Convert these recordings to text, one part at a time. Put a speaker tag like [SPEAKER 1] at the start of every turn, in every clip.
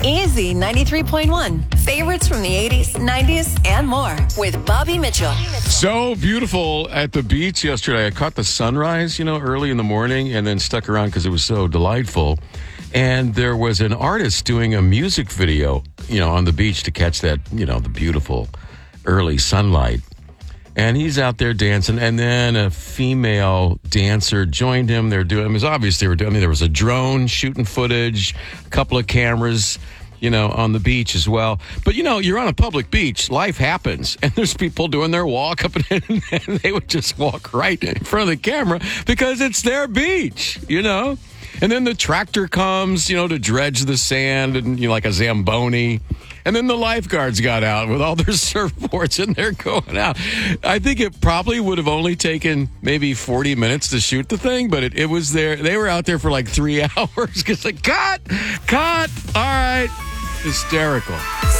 [SPEAKER 1] Easy 93.1. Favorites from the 80s, 90s, and more with Bobby Mitchell.
[SPEAKER 2] So beautiful at the beach yesterday. I caught the sunrise, early in the morning and then stuck around because it was so delightful. And there was an artist doing a music video, on the beach to catch that, the beautiful early sunlight. And he's out there dancing, and then a female dancer joined him. It was obvious there was a drone shooting footage, a couple of cameras, on the beach as well. But, you're on a public beach. Life happens. And there's people doing their walk up and they would just walk right in front of the camera because it's their beach, And then the tractor comes, to dredge the sand and, like a Zamboni. And then the lifeguards got out with all their surfboards and they're going out. I think it probably would have only taken maybe 40 minutes to shoot the thing, but it was there. They were out there for like 3 hours because cut. All right. Hysterical.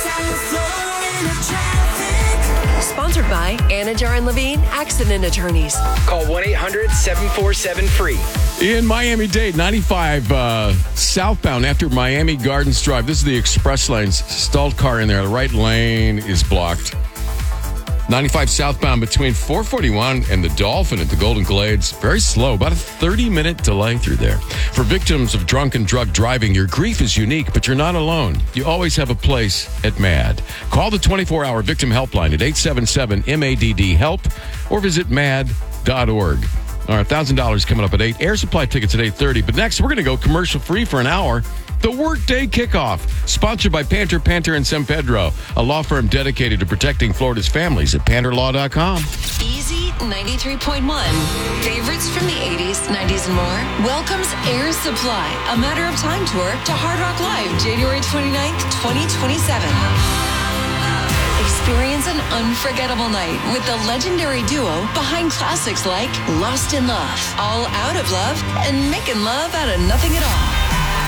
[SPEAKER 1] Sponsored by Anajar and Levine Accident Attorneys.
[SPEAKER 3] Call 1-800-747-FREE.
[SPEAKER 2] In Miami-Dade, 95 southbound after Miami Gardens Drive. This is the express lanes. Stalled car in there. The right lane is blocked. 95 southbound between 441 and the Dolphin at the Golden Glades. Very slow. About a 30-minute delay through there. For victims of drunk and drug driving, your grief is unique, but you're not alone. You always have a place at MADD. Call the 24-hour victim helpline at 877-MADD-HELP or visit MADD.org. All right, $1,000 coming up at 8. Air Supply tickets at 8:30. But next, we're going to go commercial-free for an hour. The Workday Kickoff, sponsored by Panter and San Pedro, a law firm dedicated to protecting Florida's families at panterlaw.com.
[SPEAKER 1] Easy 93.1. Favorites from the 80s, 90s, and more welcomes Air Supply, a Matter of Time tour to Hard Rock Live, January 29th, 2027. Experience an unforgettable night with the legendary duo behind classics like Lost in Love, All Out of Love, and Making Love Out of Nothing at All.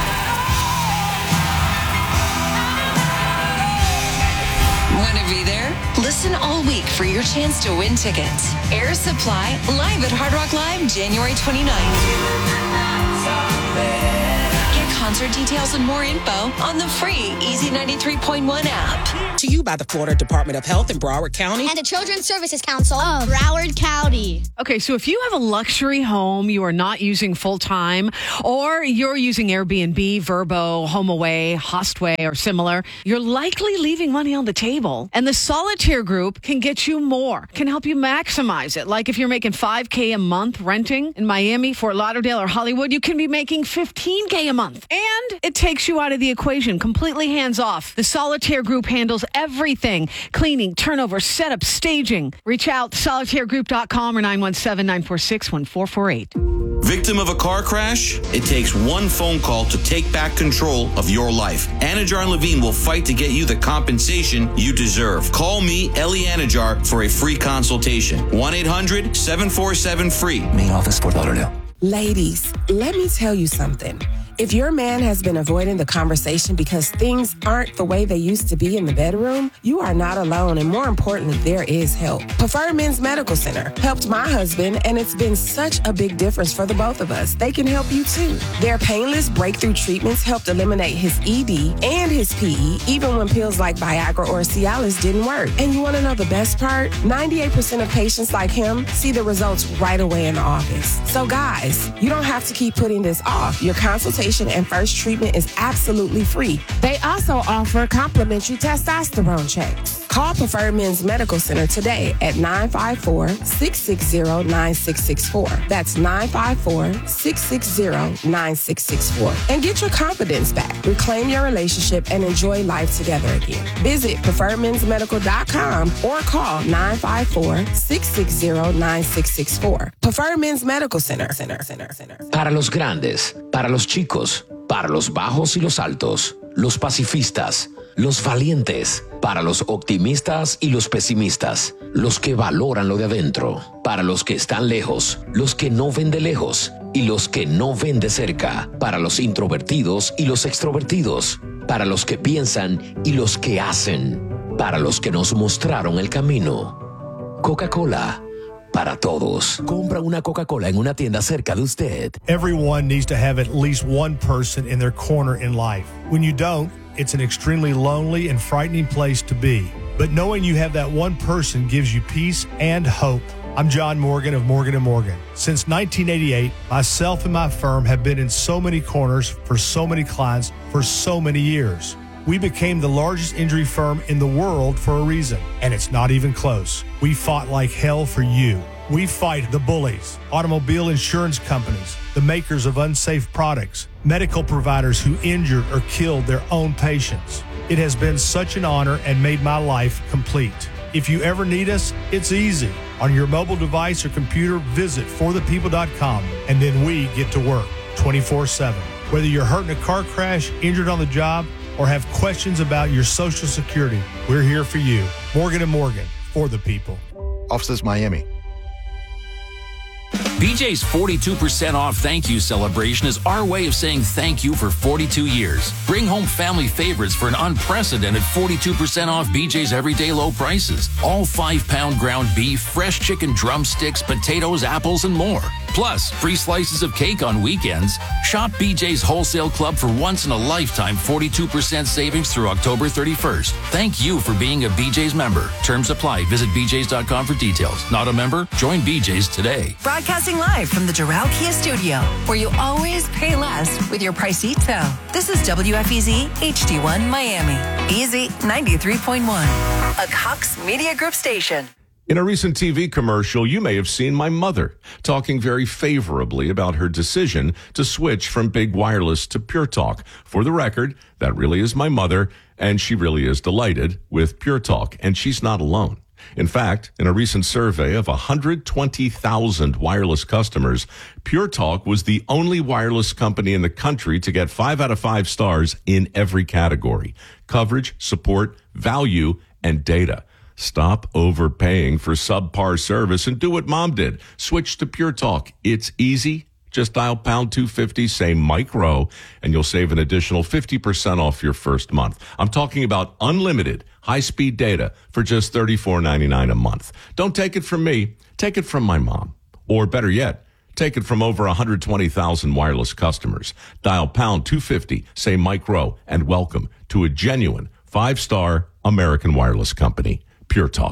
[SPEAKER 1] Want to be there? Listen all week for your chance to win tickets. Air Supply, live at Hard Rock Live, January 29th. Get concert details and more info on the free Easy 93.1 app.
[SPEAKER 4] To you by the Florida Department of Health in Broward County
[SPEAKER 5] and the Children's Services Council of Broward County.
[SPEAKER 6] Okay, so if you have a luxury home you are not using full time, or you're using Airbnb, Vrbo, HomeAway, Hostway, or similar, you're likely leaving money on the table. And the Solitaire Group can get you more, can help you maximize it. Like if you're making $5K a month renting in Miami, Fort Lauderdale, or Hollywood, you can be making $15K a month. And it takes you out of the equation, completely hands off. The Solitaire Group handles everything: cleaning, turnover, setup, staging. Reach out, solitairegroup.com or 917-946-1448.
[SPEAKER 7] Victim of a car crash? It takes one phone call to take back control of your life. Anajar and Levine will fight to get you the compensation you deserve. Call me, Ellie Anajar, for a free consultation. 1-800-747-FREE.
[SPEAKER 8] Main office, Fort Lauderdale.
[SPEAKER 9] Ladies, let me tell you something. If your man has been avoiding the conversation because things aren't the way they used to be in the bedroom, you are not alone, and more importantly, there is help. Preferred Men's Medical Center helped my husband, and it's been such a big difference for the both of us. They can help you too. Their painless breakthrough treatments helped eliminate his ED and his PE, even when pills like Viagra or Cialis didn't work. And you want to know the best part? 98% of patients like him see the results right away in the office. So guys, you don't have to keep putting this off. Your consultation and first treatment is absolutely free. They also offer complimentary testosterone checks. Call Preferred Men's Medical Center today at 954-660-9664. That's 954-660-9664. And get your confidence back. Reclaim your relationship and enjoy life together again. Visit preferredmensmedical.com or call 954-660-9664. Preferred Men's Medical Center.
[SPEAKER 8] Para los grandes, para los chicos, para los bajos y los altos, los pacifistas, los valientes, para los optimistas y los pesimistas, los que valoran lo de adentro, para los que están lejos, los que no ven de lejos y los que no ven de cerca, para los introvertidos y los extrovertidos, para los que piensan y los que hacen, para los que nos mostraron el camino. Coca-Cola, para todos. Compra una Coca-Cola en una tienda cerca de usted.
[SPEAKER 10] Everyone needs to have at least one person in their corner in life. When you don't, it's an extremely lonely and frightening place to be. But knowing you have that one person gives you peace and hope. I'm John Morgan of Morgan & Morgan. Since 1988, myself and my firm have been in so many corners for so many clients for so many years. We became the largest injury firm in the world for a reason, and it's not even close. We fought like hell for you. We fight the bullies, automobile insurance companies, the makers of unsafe products, medical providers who injured or killed their own patients. It has been such an honor and made my life complete. If you ever need us, it's easy. On your mobile device or computer, visit forthepeople.com, and then we get to work 24/7. Whether you're hurt in a car crash, injured on the job, or have questions about your Social Security, we're here for you. Morgan & Morgan, for the people.
[SPEAKER 11] Offices Miami.
[SPEAKER 12] BJ's 42% off thank you celebration is our way of saying thank you for 42 years. Bring home family favorites for an unprecedented 42% off BJ's everyday low prices. All 5-pound ground beef, fresh chicken drumsticks, potatoes, apples, and more. Plus, free slices of cake on weekends. Shop BJ's Wholesale Club for once-in-a-lifetime 42% savings through October 31st. Thank you for being a BJ's member. Terms apply. Visit bjs.com for details. Not a member? Join BJ's today.
[SPEAKER 1] Broadcasting live from the Doral Kia studio, where you always pay less with your Pricito. This is WFEZ HD1 Miami. Easy 93.1. A Cox Media Group station.
[SPEAKER 13] In a recent TV commercial, you may have seen my mother talking very favorably about her decision to switch from big wireless to Pure Talk. For the record, that really is my mother, and she really is delighted with Pure Talk, and she's not alone. In fact, in a recent survey of 120,000 wireless customers, Pure Talk was the only wireless company in the country to get 5 out of 5 stars in every category: coverage, support, value, and data. Stop overpaying for subpar service and do what Mom did. Switch to Pure Talk. It's easy. Just dial pound 250, say Mike Rowe, and you'll save an additional 50% off your first month. I'm talking about unlimited high-speed data for just $34.99 a month. Don't take it from me. Take it from my mom. Or better yet, take it from over 120,000 wireless customers. Dial pound 250, say Mike Rowe, and welcome to a genuine 5-star American wireless company. Pure Talk.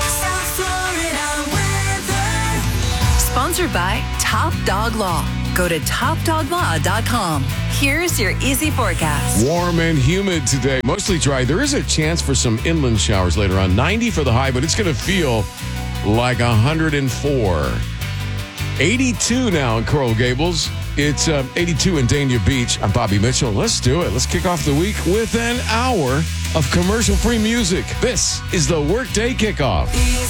[SPEAKER 1] Sponsored by Top Dog Law. Go to topdoglaw.com. Here's your easy forecast.
[SPEAKER 2] Warm and humid today, mostly dry. There is a chance for some inland showers later on. 90 for the high, but it's going to feel like 104. 82 now in Coral Gables. It's 82 in Dania Beach. I'm Bobby Mitchell. Let's do it. Let's kick off the week with an hour of commercial-free music. This is the Workday Kickoff.